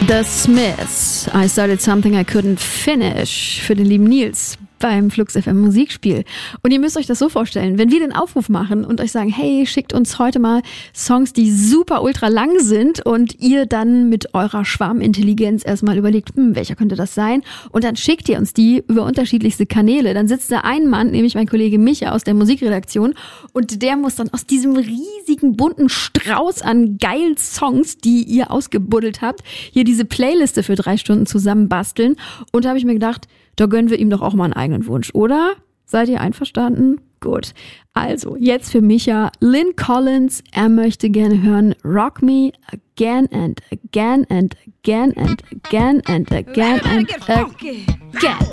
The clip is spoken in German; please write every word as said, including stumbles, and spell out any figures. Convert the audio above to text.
The Smiths, I Started Something I Couldn't Finish, für den lieben Nils beim Flux F M Musikspiel. Und ihr müsst euch das so vorstellen, wenn wir den Aufruf machen und euch sagen, hey, schickt uns heute mal Songs, die super ultra lang sind und ihr dann mit eurer Schwarmintelligenz erstmal überlegt, hm, welcher könnte das sein? Und dann schickt ihr uns die über unterschiedlichste Kanäle. Dann sitzt da ein Mann, nämlich mein Kollege Micha aus der Musikredaktion, und der muss dann aus diesem riesigen bunten Strauß an geilen Songs, die ihr ausgebuddelt habt, hier diese Playliste für drei Stunden zusammenbasteln. Und da habe ich mir gedacht, da gönnen wir ihm doch auch mal einen eigenen Wunsch, oder? Seid ihr einverstanden? Gut. Also, jetzt für Micha, Lynn Collins. Er möchte gerne hören Rock Me Again and Again and Again and Again and Again and Again.